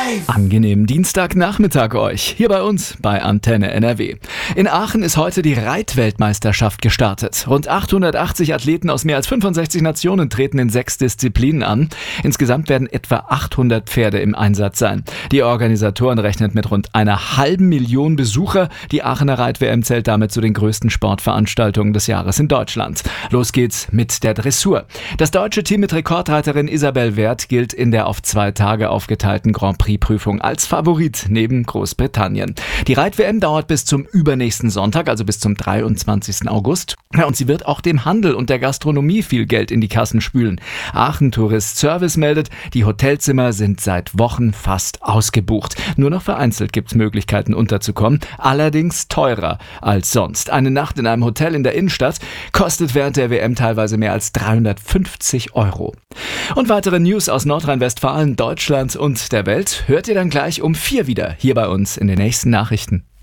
Angenehmen Dienstagnachmittag euch, hier bei uns bei Antenne NRW. In Aachen ist heute die Reitweltmeisterschaft gestartet. Rund 880 Athleten aus mehr als 65 Nationen treten in 6 Disziplinen an. Insgesamt werden etwa 800 Pferde im Einsatz sein. Die Organisatoren rechnen mit rund 500.000 Besucher. Die Aachener Reit-WM zählt damit zu den größten Sportveranstaltungen des Jahres in Deutschland. Los geht's mit der Dressur. Das deutsche Team mit Rekordreiterin Isabel Werth gilt in der auf 2 Tage aufgeteilten Grand Prix-Prüfung als Favorit neben Großbritannien. Die Reit-WM dauert bis zum übernächsten Sonntag, also bis zum 23. August. Und sie wird auch dem Handel und der Gastronomie viel Geld in die Kassen spülen. Aachen Tourist Service meldet, die Hotelzimmer sind seit Wochen fast ausgebucht. Nur noch vereinzelt gibt es Möglichkeiten unterzukommen, allerdings teurer als sonst. Eine Nacht in einem Hotel in der Innenstadt kostet während der WM teilweise mehr als 350 €. Und weitere News aus Nordrhein-Westfalen, Deutschland und der Welt hört ihr dann gleich um 4 wieder hier bei uns in den nächsten Nachrichten.